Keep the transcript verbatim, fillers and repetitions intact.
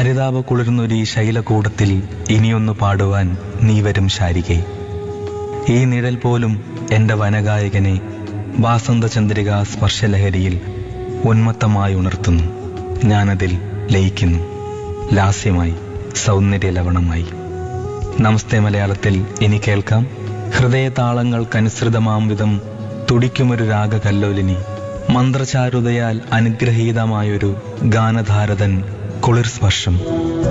ഹരിതാപ കുളിർന്നൊരീ ശൈലകൂടത്തിൽ ഇനിയൊന്നു പാടുവാൻ നീ വരും ശാരികേ. ഈ നിഴൽ പോലും എന്റെ വനഗായകനെ വാസന്തചന്ദ്രികാ സ്പർശലഹരിയിൽ ഉന്മത്തമായി ഉണർത്തുന്നു. ഞാനതിൽ ലയിക്കുന്നു, ലാസ്യമായി, സൗന്ദര്യലവണമായി. നമസ്തേ മലയാളത്തിൽ ഇനി കേൾക്കാം ഹൃദയതാളങ്ങൾക്കനുസൃതമാം വിധം തുടിക്കുമൊരു രാഗകല്ലോലിനി, മന്ത്രചാരുതയാൽ അനുഗ്രഹീതമായൊരു ഗാനധാരതൻ കുളിർ സ്പർശം.